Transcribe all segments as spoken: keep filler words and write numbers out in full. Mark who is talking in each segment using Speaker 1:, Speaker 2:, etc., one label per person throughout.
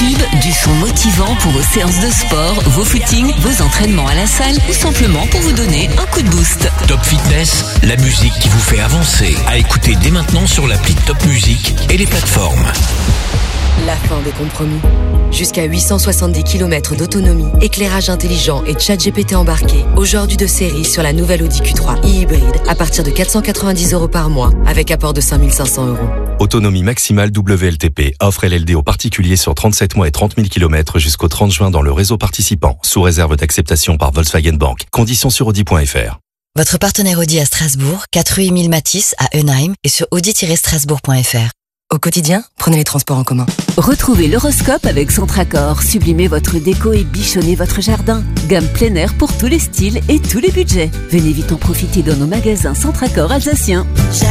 Speaker 1: YouTube, du son motivant pour vos séances de sport, vos footings, vos entraînements à la salle ou simplement pour vous donner un coup de boost.
Speaker 2: Top Fitness, la musique qui vous fait avancer. À écouter dès maintenant sur l'appli Top Music et les plateformes.
Speaker 3: La fin des compromis. Jusqu'à huit cent soixante-dix kilomètres d'autonomie, éclairage intelligent et ChatGPT embarqué. Aujourd'hui de série sur la nouvelle Audi Q trois e-hybride à partir de quatre cent quatre-vingt-dix euros par mois avec apport de cinq mille cinq cents euros.
Speaker 4: Autonomie maximale W L T P. Offre L L D aux particuliers sur trente-sept mois et trente mille kilomètres jusqu'au trente juin dans le réseau participant, sous réserve d'acceptation par Volkswagen Bank. Conditions sur audi point f r.
Speaker 5: Votre partenaire Audi à Strasbourg, quatre rue Émile Matisse à Eunheim et sur audi tiret strasbourg point f r.
Speaker 3: Au quotidien, prenez les transports en commun.
Speaker 1: Retrouvez l'horoscope avec Centracor. Sublimez votre déco et bichonnez votre jardin. Gamme plein air pour tous les styles et tous les budgets. Venez vite en profiter dans nos magasins Centracor alsaciens.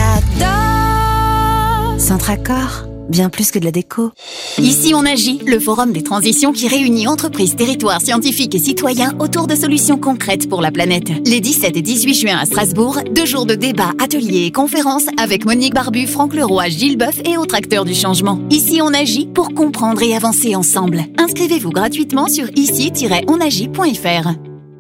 Speaker 5: J'adore Centracor, bien plus que de la déco.
Speaker 6: Ici on agit, le forum des transitions qui réunit entreprises, territoires, scientifiques et citoyens autour de solutions concrètes pour la planète. Les dix-sept et dix-huit juin à Strasbourg, deux jours de débats, ateliers et conférences avec Monique Barbu, Franck Leroy, Gilles Boeuf et autres acteurs du changement. Ici on agit pour comprendre et avancer ensemble. Inscrivez-vous gratuitement sur ici tiret on agit point f r.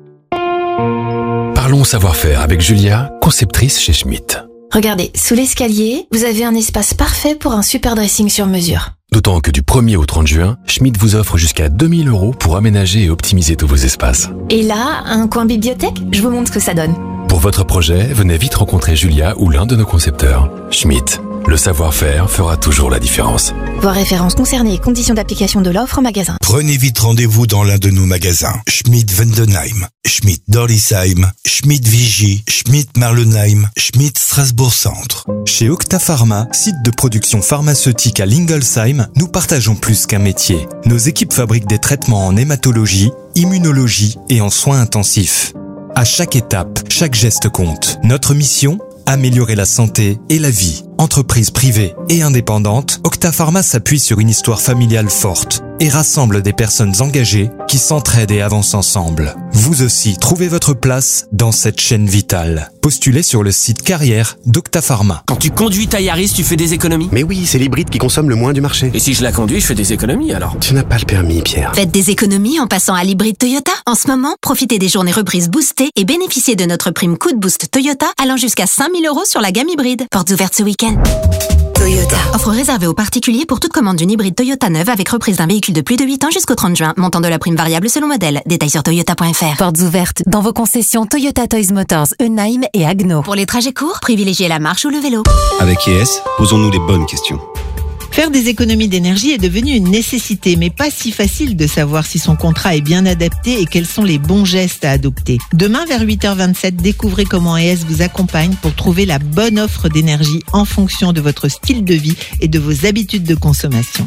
Speaker 7: Parlons savoir-faire avec Julia, conceptrice chez Schmitt.
Speaker 5: Regardez, sous l'escalier, vous avez un espace parfait pour un super dressing sur mesure.
Speaker 7: D'autant que du premier au trente juin, Schmitt vous offre jusqu'à deux mille euros pour aménager et optimiser tous vos espaces.
Speaker 5: Et là, un coin bibliothèque, je vous montre ce que ça donne.
Speaker 7: Pour votre projet, venez vite rencontrer Julia ou l'un de nos concepteurs. Schmitt, le savoir-faire fera toujours la différence.
Speaker 5: Voir références concernées et conditions d'application de l'offre en magasin.
Speaker 8: Prenez vite rendez-vous dans l'un de nos magasins. Schmitt Vendenheim, Schmitt Dorlisheim, Schmitt Vigy, Schmitt Marlenheim, Schmitt Strasbourg Centre.
Speaker 9: Chez Octapharma, site de production pharmaceutique à Lingolsheim, nous partageons plus qu'un métier. Nos équipes fabriquent des traitements en hématologie, immunologie et en soins intensifs. À chaque étape, chaque geste compte. Notre mission ? Améliorer la santé et la vie. Entreprise privée et indépendante, Octapharma s'appuie sur une histoire familiale forte et rassemble des personnes engagées qui s'entraident et avancent ensemble. Vous aussi, trouvez votre place dans cette chaîne vitale. Postulez sur le site carrière d'Octapharma.
Speaker 10: Quand tu conduis ta Yaris, tu fais des économies?
Speaker 11: Mais oui, c'est l'hybride qui consomme le moins du marché.
Speaker 10: Et si je la conduis, je fais des économies alors?
Speaker 11: Tu n'as pas le permis, Pierre.
Speaker 6: Faites des économies en passant à l'hybride Toyota. En ce moment, profitez des journées reprises boostées et bénéficiez de notre prime coup de boost Toyota allant jusqu'à cinq mille euros sur la gamme hybride. Portes ouvertes ce week-end. Toyota. Offre réservée aux particuliers pour toute commande d'une hybride Toyota neuve avec reprise d'un véhicule de plus de huit ans jusqu'au trente juin. Montant de la prime variable selon modèle. Détails sur toyota point f r.
Speaker 5: Portes ouvertes dans vos concessions Toyota Toys Motors, Eunheim et Agno.
Speaker 6: Pour les trajets courts, privilégiez la marche ou le vélo.
Speaker 12: Avec I E S, posons-nous les bonnes questions.
Speaker 13: Faire des économies d'énergie est devenu une nécessité, mais pas si facile de savoir si son contrat est bien adapté et quels sont les bons gestes à adopter. Demain, vers huit heures vingt-sept, découvrez comment I E S vous accompagne pour trouver la bonne offre d'énergie en fonction de votre style de vie et de vos habitudes de consommation.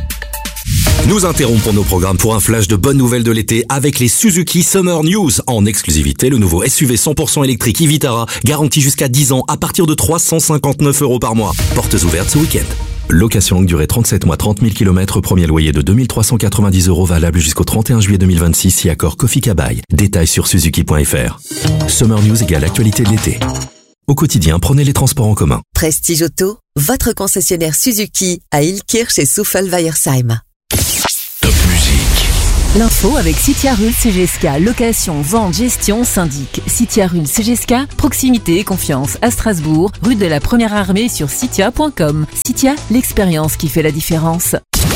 Speaker 14: Nous interrompons nos programmes pour un flash de bonnes nouvelles de l'été avec les Suzuki Summer News. En exclusivité, le nouveau S U V cent pour cent électrique e-Vitara, garanti jusqu'à dix ans à partir de trois cent cinquante-neuf euros par mois. Portes ouvertes ce week-end. Location longue durée trente-sept mois, trente mille kilomètres, premier loyer de deux mille trois cent quatre-vingt-dix euros valable jusqu'au trente et un juillet deux mille vingt-six si accord Kofi Kabai. Détails sur suzuki point f r. Summer News égale actualité de l'été. Au quotidien, prenez les transports en commun.
Speaker 15: Prestige Auto, votre concessionnaire Suzuki à Ilkirch et Soufel-Weiersheim.
Speaker 2: Top Musique.
Speaker 1: L'info avec Citia Rule C G S K, location, vente, gestion, syndic. Citia Rule C G S K, proximité et confiance à Strasbourg, rue de la Première Armée sur citia point com. Citia, l'expérience qui fait la différence.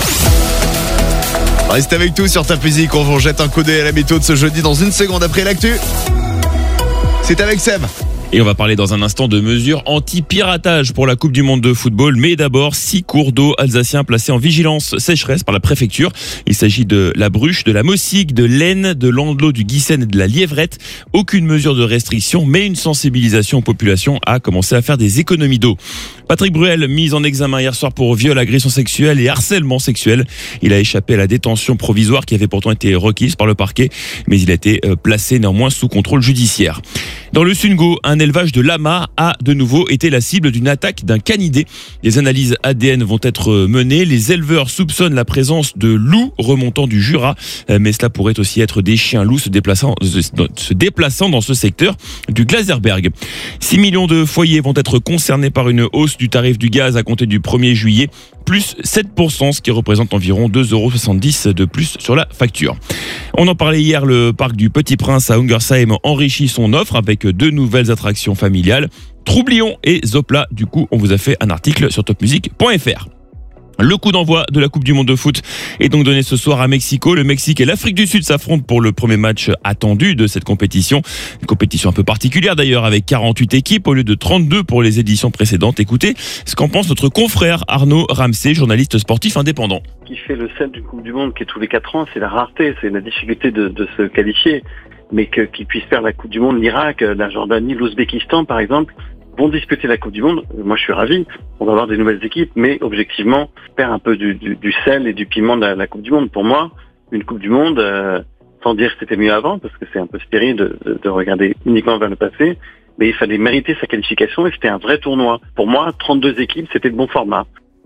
Speaker 16: Restez avec nous sur Top Musique, on vous jette un coup d'œil à la météo de ce jeudi dans une seconde après l'actu. C'est avec Seb.
Speaker 17: Et on va parler dans un instant de mesures anti-piratage pour la Coupe du Monde de football. Mais d'abord, six cours d'eau alsaciens placés en vigilance sécheresse par la préfecture. Il s'agit de la Bruche, de la Mossigue, de l'Aisne, de l'Andelot, du Guissen et de la Lièvrette. Aucune mesure de restriction, mais une sensibilisation aux populations a commencé à faire des économies d'eau. Patrick Bruel, mis en examen hier soir pour viol, agression sexuelle et harcèlement sexuel. Il a échappé à la détention provisoire qui avait pourtant été requise par le parquet, mais il a été placé néanmoins sous contrôle judiciaire. Dans le Sungo, un élevage de lamas a de nouveau été la cible d'une attaque d'un canidé. Les analyses A D N vont être menées. Les éleveurs soupçonnent la présence de loups remontant du Jura, mais cela pourrait aussi être des chiens loups se déplaçant, se déplaçant dans ce secteur du Glaserberg. six millions de foyers vont être concernés par une hausse du tarif du gaz à compter du premier juillet, plus sept pour cent, ce qui représente environ deux euros soixante-dix de plus sur la facture. On en parlait hier, le parc du Petit Prince à Ungersheim enrichit son offre avec deux nouvelles attractions familiales, Troublion et Zopla. Du coup, on vous a fait un article sur top music point f r. Le coup d'envoi de la Coupe du Monde de foot est donc donné ce soir à Mexico. Le Mexique et l'Afrique du Sud s'affrontent pour le premier match attendu de cette compétition. Une compétition un peu particulière d'ailleurs, avec quarante-huit équipes au lieu de trente-deux pour les éditions précédentes. Écoutez ce qu'en pense notre confrère Arnaud Ramsey, journaliste sportif indépendant.
Speaker 18: Ce qui fait le sel d'une Coupe du Monde qui est tous les quatre ans, c'est la rareté, c'est la difficulté de, de se qualifier. Mais que, qu'ils puissent faire la Coupe du Monde, l'Irak, la Jordanie, l'Ouzbékistan par exemple, vont disputer la Coupe du Monde. Moi, je suis ravi. On va avoir des nouvelles équipes, mais objectivement, faire un peu du, du, du sel et du piment de la, la Coupe du Monde. Pour moi, une Coupe du Monde, euh, sans dire que c'était mieux avant, parce que c'est un peu stérile de, de, de regarder uniquement vers le passé, mais il fallait mériter sa qualification et c'était un vrai tournoi. Pour moi, trente-deux équipes, c'était le bon format.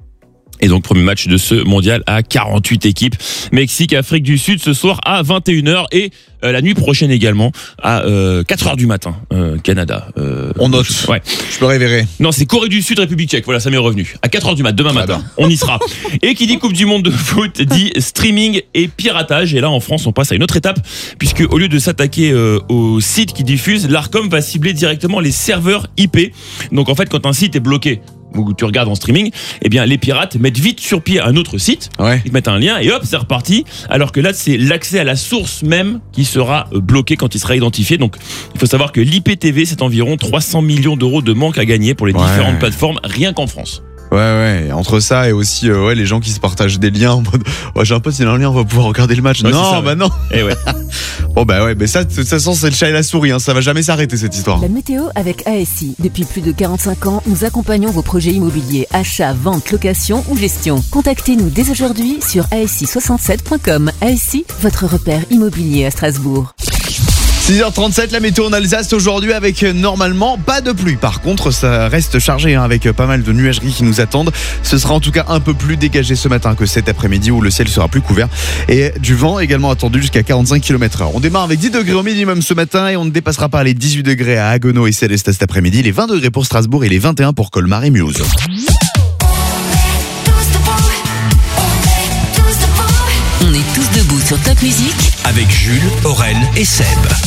Speaker 17: Et donc, premier match de ce mondial à quarante-huit équipes. Mexique, Afrique du Sud, ce soir à vingt et une heures et euh, la nuit prochaine également à euh, quatre heures du matin, euh, Canada. Euh,
Speaker 16: On note.
Speaker 17: Ouais.
Speaker 16: Je peux révérer.
Speaker 17: Non, c'est Corée du Sud, République tchèque. Voilà, ça m'est revenu. À quatre heures du matin, demain
Speaker 16: Très
Speaker 17: matin.
Speaker 16: bien.
Speaker 17: On y sera. Et qui dit Coupe du Monde de foot dit streaming et piratage. Et là, en France, on passe à une autre étape, puisque au lieu de s'attaquer euh, aux sites qui diffusent, l'Arcom va cibler directement les serveurs I P. Donc en fait, quand un site est bloqué, où tu regardes en streaming, eh bien les pirates mettent vite sur pied un autre site,
Speaker 16: ouais.
Speaker 17: Ils mettent un lien et hop, c'est reparti. Alors que là, c'est l'accès à la source même qui sera bloqué quand il sera identifié. Donc, il faut savoir que l'I P T V, c'est environ trois cents millions d'euros de manque à gagner pour les
Speaker 16: ouais.
Speaker 17: différentes plateformes, rien qu'en France.
Speaker 16: Ouais, ouais, entre ça et aussi euh, ouais, les gens qui se partagent des liens en mode ouais, j'ai un pote, il a un lien, on va pouvoir regarder le match.
Speaker 17: Ouais,
Speaker 16: non,
Speaker 17: ça,
Speaker 16: bah
Speaker 17: ouais.
Speaker 16: non.
Speaker 17: Et ouais.
Speaker 16: Bon, bah ouais, mais ça, de toute façon, c'est le chat et la souris, hein, ça va jamais s'arrêter cette histoire.
Speaker 1: La météo avec A S I. Depuis plus de quarante-cinq ans, nous accompagnons vos projets immobiliers, achats, ventes, location ou gestion. Contactez-nous dès aujourd'hui sur A S I soixante-sept point com. A S I, votre repère immobilier à Strasbourg.
Speaker 16: six heures trente-sept, la météo en Alsace aujourd'hui avec euh, normalement pas de pluie. Par contre, ça reste chargé hein, avec euh, pas mal de nuageries qui nous attendent. Ce sera en tout cas un peu plus dégagé ce matin que cet après-midi où le ciel sera plus couvert. Et du vent également attendu jusqu'à quarante-cinq kilomètres heure. On démarre avec dix degrés au minimum ce matin et on ne dépassera pas les dix-huit degrés à Haguenau et Célestat cet après-midi, les vingt degrés pour Strasbourg et les vingt et un pour Colmar et Mulhouse.
Speaker 1: On est tous debout sur Top Music
Speaker 2: avec Jules, Aurel et Seb.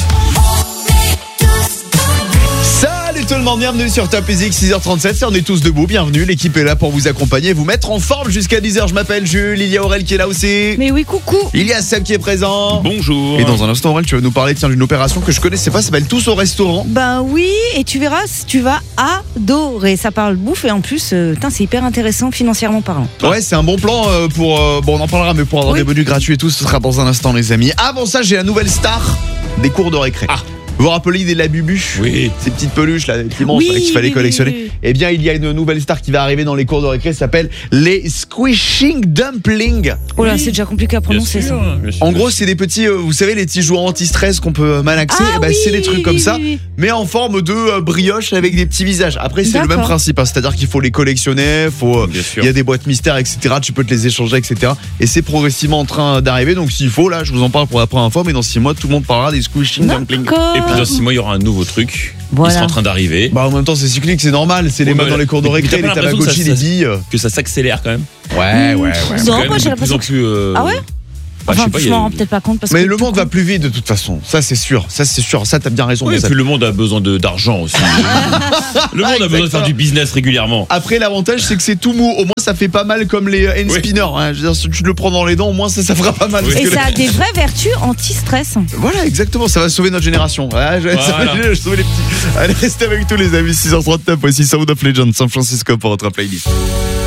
Speaker 16: Salut tout le monde, bienvenue sur Top Music, six heures trente-sept, on est tous debout, bienvenue, l'équipe est là pour vous accompagner, vous mettre en forme jusqu'à dix heures, je m'appelle Jules, il y a Aurel qui est là aussi.
Speaker 19: Mais oui, coucou.
Speaker 16: Il y a Seb qui est présent.
Speaker 17: Bonjour.
Speaker 16: Et dans un instant Aurel, tu vas nous parler tiens, d'une opération que je connaissais pas, ça s'appelle Tous au restaurant.
Speaker 19: Ben oui, et tu verras, tu vas adorer, ça parle bouffe et en plus, euh, putain, c'est hyper intéressant financièrement parlant.
Speaker 16: Ouais, c'est un bon plan euh, pour, euh, bon on en parlera, mais pour avoir
Speaker 19: Oui.
Speaker 16: des menus gratuits et tout, ce sera dans un instant les amis. Avant ça, j'ai la nouvelle star des cours de récré.
Speaker 17: Ah.
Speaker 16: Vous vous rappelez des Labubu?
Speaker 17: Oui.
Speaker 16: Ces petites peluches là, des petits monstres
Speaker 19: Oui,
Speaker 16: là, qu'il fallait
Speaker 19: oui,
Speaker 16: collectionner.
Speaker 19: oui, oui.
Speaker 16: Eh bien, il y a une nouvelle star qui va arriver dans les cours de récré, ça s'appelle les Squishing Dumplings.
Speaker 19: Oh là, c'est déjà compliqué à prononcer ça.
Speaker 16: En gros, c'est des petits, euh, vous savez, les petits jouets anti-stress qu'on peut malaxer.
Speaker 19: Ah
Speaker 16: eh ben,
Speaker 19: oui,
Speaker 16: c'est des trucs
Speaker 19: oui,
Speaker 16: comme
Speaker 19: oui,
Speaker 16: ça,
Speaker 19: oui, oui.
Speaker 16: mais en forme de euh, brioche avec des petits visages. Après, c'est le
Speaker 19: D'accord.
Speaker 16: même principe, hein, c'est-à-dire qu'il faut les collectionner, faut, euh,
Speaker 17: Bien sûr.
Speaker 16: il y a des boîtes mystères, et cetera. Tu peux te les échanger, et cetera. Et c'est progressivement en train d'arriver. Donc, s'il faut, là, je vous en parle pour la première fois, mais dans six mois, tout le monde parlera des Squishing Dumplings.
Speaker 19: D'accord.
Speaker 17: Et puis dans six mois, il y aura un nouveau truc.
Speaker 19: Voilà.
Speaker 17: Il sera en train d'arriver.
Speaker 16: Bah, en même temps, c'est cyclique, c'est normal. C'est les
Speaker 17: Ouais,
Speaker 16: modes
Speaker 17: mais-
Speaker 16: dans les cours de
Speaker 17: mais
Speaker 16: récré,
Speaker 17: t'as
Speaker 16: les
Speaker 17: pas l'impression que
Speaker 16: Tamagotchi,
Speaker 17: ça-
Speaker 16: les billes.
Speaker 17: Que ça s'accélère quand même.
Speaker 16: Ouais, ouais, ouais.
Speaker 17: C'est
Speaker 19: Non,
Speaker 17: quand même
Speaker 19: moi, j'ai
Speaker 17: de
Speaker 19: l'impression
Speaker 17: plus en plus, euh,
Speaker 19: Ah ouais
Speaker 17: bah, je
Speaker 19: Enfin,
Speaker 17: sais pas,
Speaker 19: je
Speaker 17: il y a-
Speaker 19: m'en rends peut-être pas compte parce
Speaker 16: Mais
Speaker 19: que
Speaker 16: le
Speaker 19: tout
Speaker 16: monde va plus vite de toute façon. Ça, c'est sûr. Ça, c'est sûr. Ça, t'as bien raison.
Speaker 17: Oui,
Speaker 16: mon
Speaker 17: et
Speaker 16: Seb.
Speaker 17: puis le monde a besoin de- d'argent aussi. Le monde a besoin de faire du business régulièrement.
Speaker 16: Après, l'avantage, c'est que c'est tout mou. Au moins, ça fait pas mal comme les hand
Speaker 17: Oui.
Speaker 16: spinners. Hein. Je veux dire, si tu le prends dans les dents, au moins, ça, ça fera pas mal.
Speaker 17: Oui.
Speaker 16: Parce
Speaker 19: Et
Speaker 16: que
Speaker 19: ça a
Speaker 16: le-
Speaker 19: des vraies vertus anti-stress.
Speaker 16: Voilà, exactement. Ça va sauver notre génération. Ouais, je,
Speaker 17: Voilà.
Speaker 16: ça va- je vais sauver les petits. Allez, restez avec tous les amis. six heures trente-neuf. Voici Sound of Legends, San Francisco pour votre playlist.